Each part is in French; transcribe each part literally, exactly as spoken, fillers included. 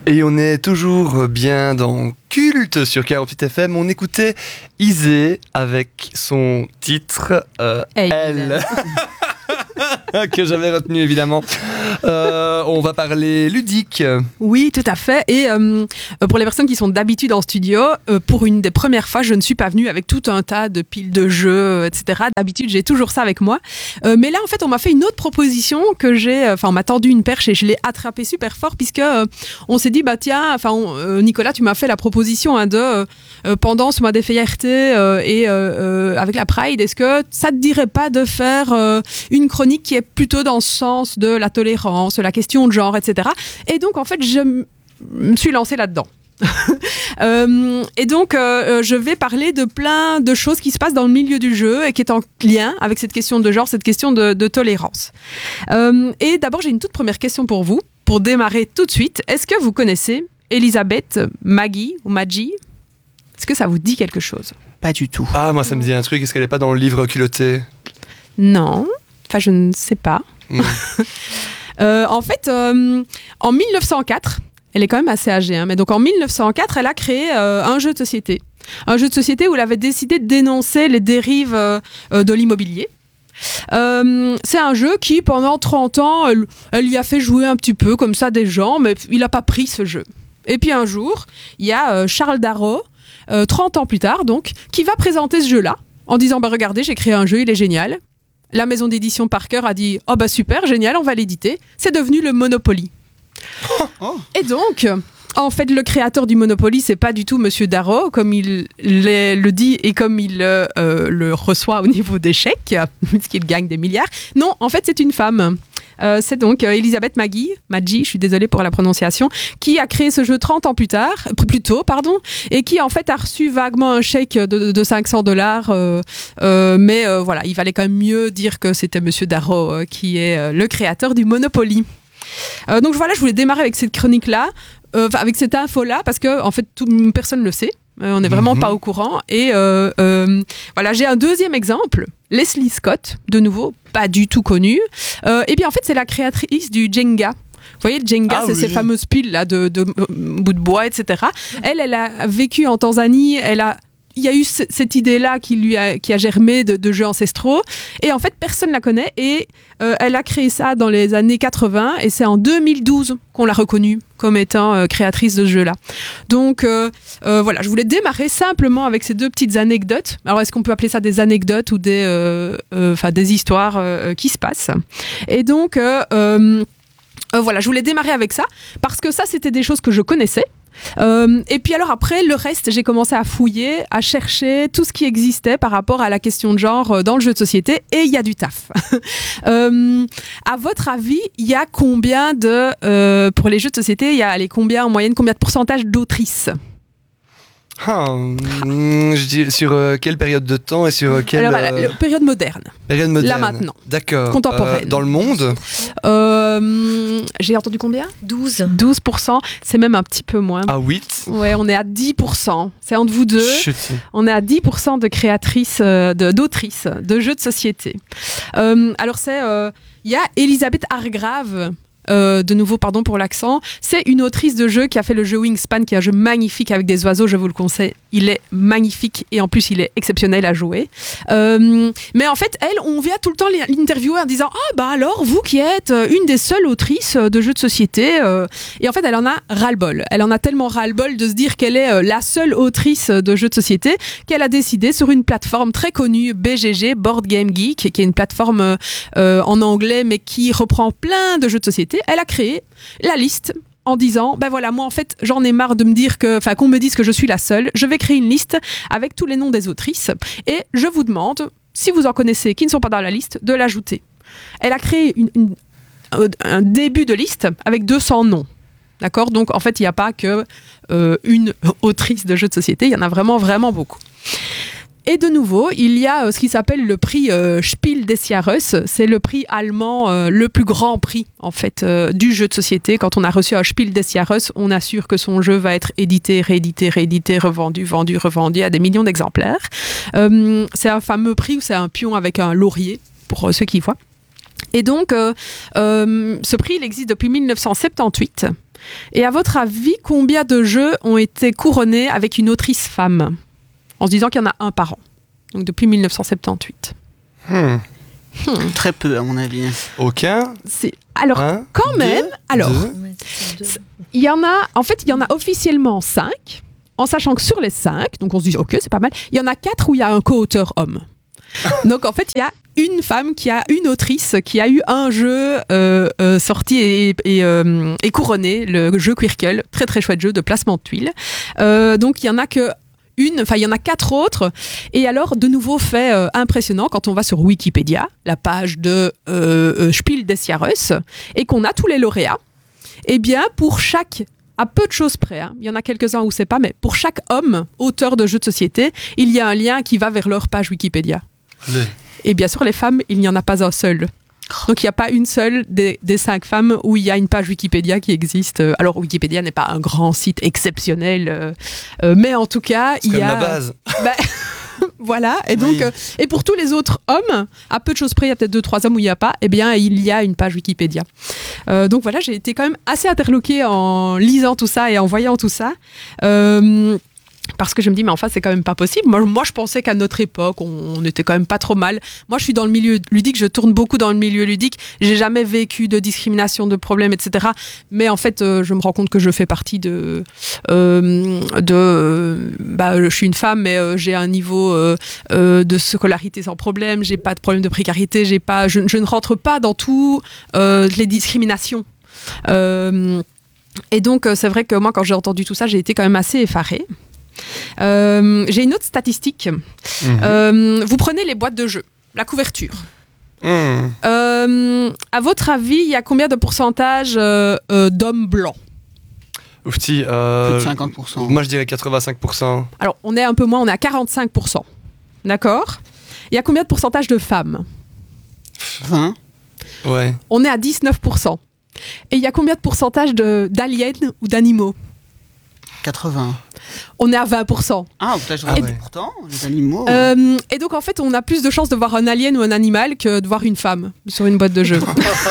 Et on est toujours bien dans Culte sur quarante-huit F M. On écoutait Isée avec son titre euh, hey, Elle. Que j'avais retenu évidemment. Euh, on va parler ludique. Oui, tout à fait. Et euh, pour les personnes qui sont d'habitude en studio, euh, pour une des premières fois, je ne suis pas venue avec tout un tas de piles de jeux, et cetera. D'habitude, j'ai toujours ça avec moi. Euh, mais là, en fait, on m'a fait une autre proposition que j'ai. Enfin, on m'a tendu une perche et je l'ai attrapée super fort puisque euh, on s'est dit, bah tiens, enfin, on, euh, Nicolas, tu m'as fait la proposition hein, de euh, pendant ce mois des fiertés euh, et euh, euh, avec la Pride, est-ce que ça te dirait pas de faire euh, une chronique qui est plutôt dans le sens de la tolérance, la question de genre, et cetera. Et donc, en fait, je m- me suis lancée là-dedans. euh, et donc, euh, je vais parler de plein de choses qui se passent dans le milieu du jeu et qui est en lien avec cette question de genre, cette question de, de tolérance. Euh, et d'abord, j'ai une toute première question pour vous, pour démarrer tout de suite. Est-ce que vous connaissez Elisabeth Maggie ou Maggie ? Est-ce que ça vous dit quelque chose ? Pas du tout. Ah, moi ça me dit un truc, est-ce qu'elle n'est pas dans le livre culotté ? Non. Enfin, je ne sais pas. Mmh. euh, en fait, euh, en mille neuf cent quatre, elle est quand même assez âgée, hein, mais donc en mille neuf cent quatre, elle a créé euh, un jeu de société. Un jeu de société où elle avait décidé de dénoncer les dérives euh, de l'immobilier. Euh, c'est un jeu qui, pendant trente ans, elle, elle y a fait jouer un petit peu comme ça des gens, mais il n'a pas pris ce jeu. Et puis un jour, il y a euh, Charles Darrow, euh, trente ans plus tard, donc, qui va présenter ce jeu-là en disant bah, « Regardez, j'ai créé un jeu, il est génial ». La maison d'édition Parker a dit « Oh bah super, génial, on va l'éditer ». C'est devenu le Monopoly. Oh, oh. Et donc, en fait, le créateur du Monopoly, c'est pas du tout Monsieur Darrow, comme il le dit et comme il euh, le reçoit au niveau des chèques, puisqu'il gagne des milliards. Non, en fait, c'est une femme. Euh, c'est donc euh, Elisabeth Maggie, Maggie, je suis désolée pour la prononciation, qui a créé ce jeu trente ans plus tard, plus tôt, pardon, et qui en fait a reçu vaguement un chèque de, de cinq cents dollars, euh, euh, mais euh, voilà, il valait quand même mieux dire que c'était Monsieur Darrow euh, qui est euh, le créateur du Monopoly. Euh, donc voilà, je voulais démarrer avec cette chronique-là, euh, avec cette info-là, parce que en fait, tout, personne ne le sait. Euh, on n'est vraiment mm-hmm. pas au courant. Et euh, euh, voilà, j'ai un deuxième exemple. Leslie Scott, de nouveau, pas du tout connue. Euh, et bien en fait, c'est la créatrice du Jenga. Vous voyez, le Jenga, ah, c'est oui. ces fameuses piles là de, de, de bouts de bois, et cetera. Elle, elle a vécu en Tanzanie. Elle a Il y a eu c- cette idée-là qui lui a, qui a germé de, de jeux ancestraux. Et en fait, personne ne la connaît. Et euh, elle a créé ça dans les années quatre-vingts. Et c'est en deux mille douze qu'on l'a reconnue comme étant euh, créatrice de ce jeu-là. Donc, euh, euh, voilà, je voulais démarrer simplement avec ces deux petites anecdotes. Alors, est-ce qu'on peut appeler ça des anecdotes ou des, euh, euh, enfin, des histoires euh, qui se passent ? Et donc, euh, euh, euh, voilà, je voulais démarrer avec ça parce que ça, c'était des choses que je connaissais. Euh, et puis alors après le reste, j'ai commencé à fouiller, à chercher tout ce qui existait par rapport à la question de genre dans le jeu de société, et il y a du taf. euh, à votre avis, il y a combien de euh, pour les jeux de société, il y a les combien en moyenne, combien de pourcentage d'autrices ? Ah, je dis sur euh, quelle période de temps et sur quelle Alors, euh, la période moderne. Période moderne. Là maintenant. D'accord. Contemporaine. Euh, dans le monde. Euh, j'ai entendu combien ? douze. douze pour cent. C'est même un petit peu moins. Ah, huit ? Ouais, on est à dix pour cent. C'est entre vous deux. Chut. On est à dix pour cent de créatrices, euh, de, d'autrices de jeux de société. Euh, alors c'est, il euh, y a Elisabeth Hargrave. Euh, de nouveau, pardon pour l'accent. C'est une autrice de jeu qui a fait le jeu Wingspan, qui est un jeu magnifique avec des oiseaux, je vous le conseille. Il est magnifique et en plus, il est exceptionnel à jouer. Euh, mais en fait, elle, on vient tout le temps l'interviewer en disant « Ah, bah alors, vous qui êtes une des seules autrices de jeux de société. Euh, » Et en fait, elle en a ras-le-bol. Elle en a tellement ras-le-bol de se dire qu'elle est la seule autrice de jeux de société qu'elle a décidé sur une plateforme très connue, B G G, Board Game Geek, qui est une plateforme euh, en anglais, mais qui reprend plein de jeux de société. Elle a créé la liste en disant, ben voilà, moi en fait, j'en ai marre de me dire que, enfin, qu'on me dise que je suis la seule. Je vais créer une liste avec tous les noms des autrices et je vous demande, si vous en connaissez qui ne sont pas dans la liste, de l'ajouter. Elle a créé une, une, un début de liste avec deux cents noms. D'accord ? Donc en fait, il n'y a pas que euh, une autrice de jeux de société, il y en a vraiment, vraiment beaucoup. Et de nouveau, il y a euh, ce qui s'appelle le prix euh, Spiel des Jahres. C'est le prix allemand, euh, le plus grand prix en fait euh, du jeu de société. Quand on a reçu un Spiel des Jahres, on assure que son jeu va être édité, réédité, réédité, revendu, vendu, revendu à des millions d'exemplaires. Euh, c'est un fameux prix où c'est un pion avec un laurier, pour euh, ceux qui voient. Et donc, euh, euh, ce prix, il existe depuis mille neuf cent soixante-dix-huit. Et à votre avis, combien de jeux ont été couronnés avec une autrice femme ? En se disant qu'il y en a un par an. Donc, depuis mille neuf cent soixante-dix-huit. Hmm. Hmm. Très peu, à mon avis. Aucun. C'est... Alors, un, quand deux, même, alors, deux. il y en a, en fait, il y en a officiellement cinq, en sachant que sur les cinq, donc on se dit, ok, c'est pas mal, il y en a quatre où il y a un co-auteur homme. Donc, en fait, il y a une femme qui a une autrice qui a eu un jeu euh, euh, sorti et, et, euh, et couronné, le jeu Quirkel, très très chouette jeu de placement de tuiles. Euh, donc, il y en a que une, enfin il y en a quatre autres, et alors de nouveau fait euh, impressionnant quand on va sur Wikipédia, la page de euh, Spiel des Jahres, et qu'on a tous les lauréats. Eh bien pour chaque, à peu de choses près, hein, il y en a quelques-uns où c'est pas, mais pour chaque homme auteur de jeux de société, il y a un lien qui va vers leur page Wikipédia. Le... Et bien sûr les femmes, il n'y en a pas un seul. Donc il n'y a pas une seule des, des cinq femmes où il y a une page Wikipédia qui existe. Alors Wikipédia n'est pas un grand site exceptionnel, euh, euh, mais en tout cas c'est il y a la base. Bah, voilà. Et donc oui. euh, et pour tous les autres hommes, à peu de choses près, il y a peut-être deux trois hommes où il n'y a pas. Eh bien il y a une page Wikipédia. Euh, donc voilà, j'ai été quand même assez interloquée en lisant tout ça et en voyant tout ça. Euh, Parce que je me dis, mais enfin, c'est quand même pas possible. Moi, moi je pensais qu'à notre époque, on, on était quand même pas trop mal. Moi, je suis dans le milieu ludique, je tourne beaucoup dans le milieu ludique. J'ai jamais vécu de discrimination, de problèmes, et cetera. Mais en fait, euh, je me rends compte que je fais partie de... Euh, de euh, bah, je suis une femme, mais euh, j'ai un niveau euh, euh, de scolarité sans problème. J'ai pas de problème de précarité. J'ai pas, je, je ne rentre pas dans tout euh, les discriminations. Euh, et donc, c'est vrai que moi, quand j'ai entendu tout ça, j'ai été quand même assez effarée. Euh, j'ai une autre statistique. Mmh. Euh, vous prenez les boîtes de jeux, la couverture. Mmh. Euh, à votre avis, il y a combien de pourcentage euh, euh, d'hommes blancs ? Oufti, euh, plus de cinquante pour cent. Moi, je dirais quatre-vingt-cinq pour cent. Alors, on est un peu moins, on est à quarante-cinq pour cent. D'accord ? Il y a combien de pourcentage de femmes ? vingt. Ouais. On est à dix-neuf pour cent. Et il y a combien de pourcentage de, d'aliens ou d'animaux ? quatre-vingts. On est à vingt pour cent. Ah, là, je regarde pourtant, les animaux. Euh, et donc, en fait, on a plus de chances de voir un alien ou un animal que de voir une femme sur une boîte de jeu.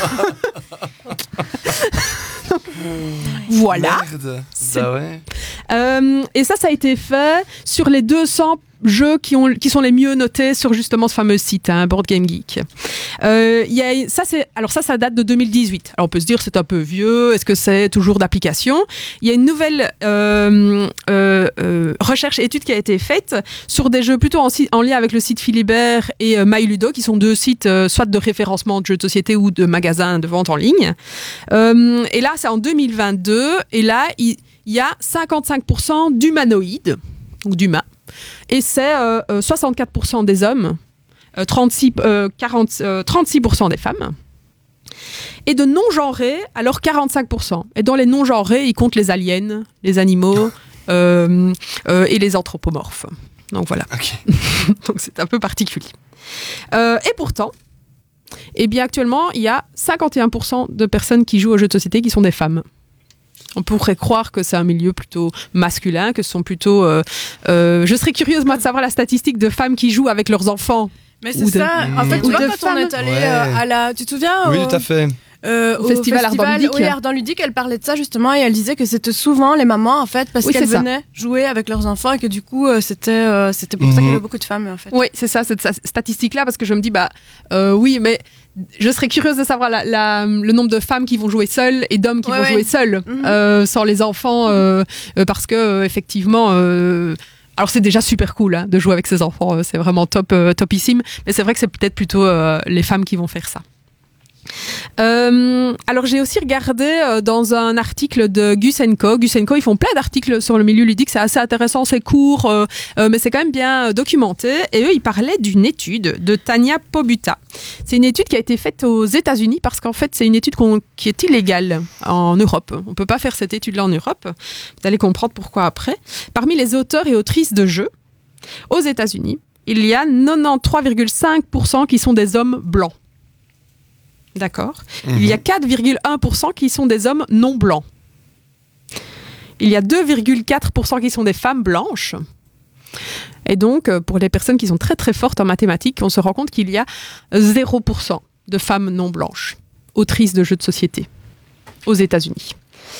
Voilà. Merde. Ça, ouais. Euh, et ça, ça a été fait sur les deux cents jeux qui, ont, qui sont les mieux notés sur justement ce fameux site, hein, Board Game Geek. Euh, y a, ça, c'est, alors ça, ça date de deux mille dix-huit. Alors on peut se dire c'est un peu vieux, est-ce que c'est toujours d'application ? Il y a une nouvelle euh, euh, euh, recherche étude qui a été faite sur des jeux plutôt en, en lien avec le site Philibert et euh, MyLudo, qui sont deux sites euh, soit de référencement de jeux de société ou de magasins de vente en ligne. Euh, et là, c'est en deux mille vingt-deux, et là, il y, y a cinquante-cinq pour cent d'humanoïdes, donc d'humains. Et c'est euh, soixante-quatre pour cent des hommes, euh, trente-six, euh, quarante, euh, trente-six pour cent des femmes. Et de non-genrés, alors quarante-cinq pour cent. Et dans les non-genrés, ils comptent les aliens, les animaux euh, euh, et les anthropomorphes. Donc voilà. Okay. Donc c'est un peu particulier. Euh, et pourtant, eh bien actuellement, il y a cinquante et un pour cent de personnes qui jouent aux jeux de société qui sont des femmes. On pourrait croire que c'est un milieu plutôt masculin, que ce sont plutôt... Euh, euh, je serais curieuse, moi, de savoir la statistique de femmes qui jouent avec leurs enfants. Mais c'est ça. De... En fait, tu ou vois, de quand femmes. on est allé Ouais. euh, à la... Tu te souviens Oui, au... tout à fait. Euh, Au au festival Ardent Ludique. Oui, Ardent Ludique, elle parlait de ça justement, et elle disait que c'était souvent les mamans, en fait, parce Oui, qu'elles c'est ça. venaient jouer avec leurs enfants, et que du coup, euh, c'était, euh, c'était pour ça qu'il y avait beaucoup de femmes, en fait. Oui, c'est ça, cette statistique-là, parce que je me dis, bah, euh, oui, mais je serais curieuse de savoir la, la, le nombre de femmes qui vont jouer seules et d'hommes qui Ouais, vont ouais. jouer seuls, Mhm. euh, sans les enfants, euh, euh, parce que, euh, effectivement... Euh, alors c'est déjà super cool hein, de jouer avec ses enfants, euh, c'est vraiment top, euh, topissime, mais c'est vrai que c'est peut-être plutôt euh, les femmes qui vont faire ça. Euh, alors j'ai aussi regardé euh, dans un article de Gus and Co. Gus and Co, ils font plein d'articles sur le milieu ludique, c'est assez intéressant, c'est court, euh, euh, mais c'est quand même bien euh, documenté. Et eux, ils parlaient d'une étude de Tania Pobuta. C'est une étude qui a été faite aux États-Unis parce qu'en fait, c'est une étude qu'on, qui est illégale en Europe. On peut pas faire cette étude-là en Europe. Vous allez comprendre pourquoi après. Parmi les auteurs et autrices de jeux aux États-Unis, il y a quatre-vingt-treize virgule cinq pour cent qui sont des hommes blancs. D'accord. Mmh. Il y a quatre virgule un pour cent qui sont des hommes non blancs. Il y a deux virgule quatre pour cent qui sont des femmes blanches. Et donc, pour les personnes qui sont très très fortes en mathématiques, on se rend compte qu'il y a zéro pour cent de femmes non blanches, autrices de jeux de société aux États-Unis.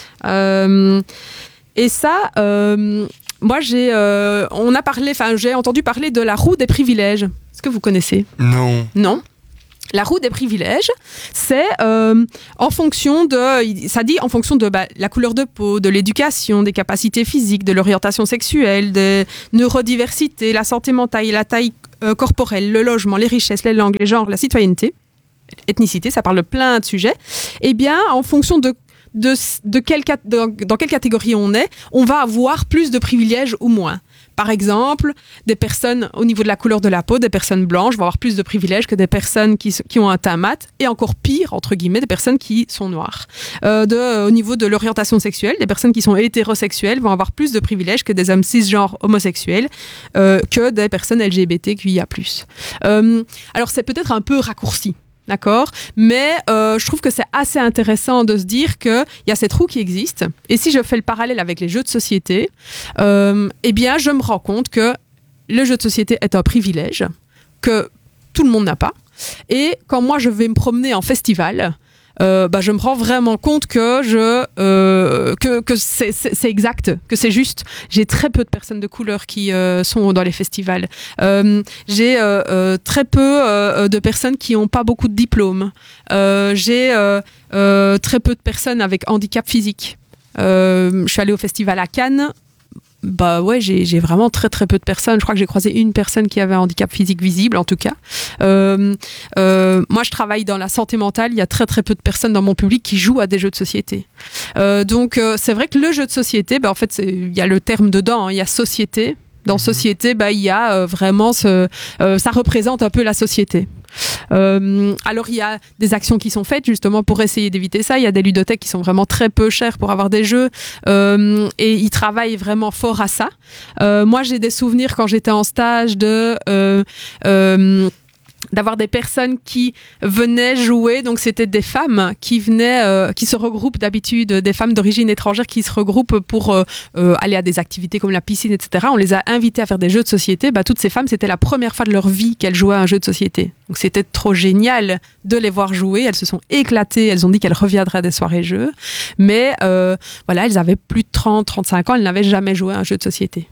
Euh, et ça, euh, moi, j'ai, euh, on a parlé, enfin, j'ai entendu parler de la roue des privilèges. Est-ce que vous connaissez ? Non. Non. La roue des privilèges, c'est euh, en fonction de, ça dit en fonction de bah, la couleur de peau, de l'éducation, des capacités physiques, de l'orientation sexuelle, des neurodiversités, la santé mentale, la taille euh, corporelle, le logement, les richesses, les langues, les genres, la citoyenneté, ethnicité, ça parle de plein de sujets. Eh bien, en fonction de De, de quelle, de, dans quelle catégorie on est, on va avoir plus de privilèges ou moins. Par exemple, des personnes au niveau de la couleur de la peau, des personnes blanches vont avoir plus de privilèges que des personnes qui, qui ont un teint mat, et encore pire, entre guillemets, des personnes qui sont noires. Euh, de, au niveau de l'orientation sexuelle, des personnes qui sont hétérosexuelles vont avoir plus de privilèges que des hommes cisgenres homosexuels, euh, que des personnes L G B T Q I A plus. Euh, alors c'est peut-être un peu raccourci. D'accord, mais euh, je trouve que c'est assez intéressant de se dire qu'il y a cette roue qui existe. Et si je fais le parallèle avec les jeux de société, euh, eh bien, je me rends compte que le jeu de société est un privilège que tout le monde n'a pas. Et quand moi, je vais me promener en festival, euh, bah, je me rends vraiment compte que, je, euh, que, que c'est, c'est, c'est exact, que c'est juste. J'ai très peu de personnes de couleur qui euh, sont dans les festivals. Euh, j'ai euh, euh, très peu euh, de personnes qui n'ont pas beaucoup de diplômes. Euh, j'ai euh, euh, très peu de personnes avec handicap physique. Euh, je suis allée au festival à Cannes. Bah ouais, j'ai, j'ai vraiment très très peu de personnes. Je crois que j'ai croisé une personne qui avait un handicap physique visible, en tout cas. Euh, euh, moi, je travaille dans la santé mentale. Il y a très très peu de personnes dans mon public qui jouent à des jeux de société. Euh, donc, euh, c'est vrai que le jeu de société, bah, en fait, c'est, il y a le terme dedans, hein, il y a société. Dans société, bah, il y a euh, vraiment ce, euh, ça représente un peu la société. Euh, alors il y a des actions qui sont faites justement pour essayer d'éviter ça. Il y a des ludothèques qui sont vraiment très peu chères pour avoir des jeux euh, et ils travaillent vraiment fort à ça. Euh, moi j'ai des souvenirs quand j'étais en stage de euh, euh, d'avoir des personnes qui venaient jouer, donc c'était des femmes qui venaient, euh, qui se regroupent d'habitude, des femmes d'origine étrangère qui se regroupent pour euh, euh, aller à des activités comme la piscine, et cetera. On les a invitées à faire des jeux de société. Bah, toutes ces femmes, c'était la première fois de leur vie qu'elles jouaient à un jeu de société. Donc c'était trop génial de les voir jouer. Elles se sont éclatées. Elles ont dit qu'elles reviendraient à des soirées jeux. Mais euh, voilà, elles avaient plus de trente, trente-cinq ans. Elles n'avaient jamais joué à un jeu de société.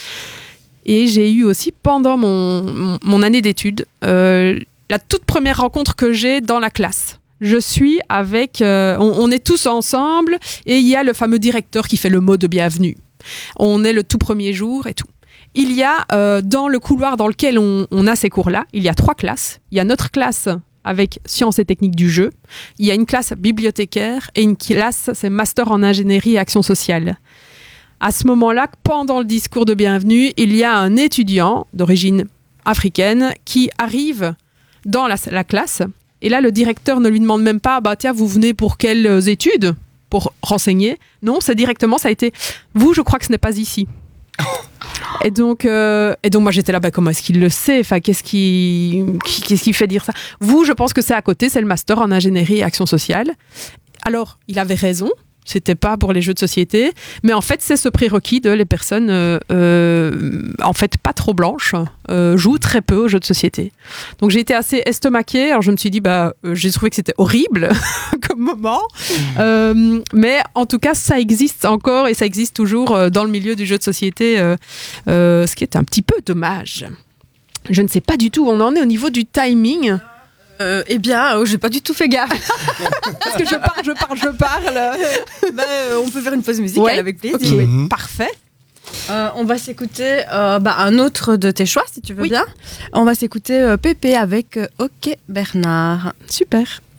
Et j'ai eu aussi, pendant mon, mon, mon année d'études, euh, la toute première rencontre que j'ai dans la classe. Je suis avec... Euh, on, on est tous ensemble et il y a le fameux directeur qui fait le mot de bienvenue. On est le tout premier jour et tout. Il y a, euh, dans le couloir dans lequel on, on a ces cours-là, il y a trois classes. Il y a notre classe avec sciences et techniques du jeu. Il y a une classe bibliothécaire et une classe, c'est master en ingénierie et action sociale. À ce moment-là, pendant le discours de bienvenue, il y a un étudiant d'origine africaine qui arrive dans la, la classe. Et là, le directeur ne lui demande même pas bah, « Tiens, vous venez pour quelles études ?» pour renseigner. Non, c'est directement, ça a été « Vous, je crois que ce n'est pas ici. » Et donc, euh, et donc, moi, j'étais là, bah, comment est-ce qu'il le sait ? Enfin, qu'est-ce qui, qu'est-ce qui fait dire ça ? Vous, je pense que c'est à côté, c'est le master en ingénierie et action sociale. Alors, il avait raison. C'était pas pour les jeux de société, mais en fait c'est ce prérequis de les personnes euh, euh, en fait pas trop blanches euh, jouent très peu aux jeux de société. Donc j'ai été assez estomaquée. Alors je me suis dit bah euh, j'ai trouvé que c'était horrible comme moment, euh, mais en tout cas ça existe encore et ça existe toujours euh, dans le milieu du jeu de société, euh, euh, ce qui est un petit peu dommage. Je ne sais pas du tout où on en est au niveau du timing. Euh, eh bien, oh, j'ai pas du tout fait gaffe. Parce que je parle, je parle, je parle. bah, euh, on peut faire une pause musicale ouais, avec plaisir. Okay. Mmh. Parfait. Euh, on va s'écouter euh, bah, un autre de tes choix, si tu veux oui. bien. On va s'écouter euh, Pépé avec euh, Ok Bernard. Super.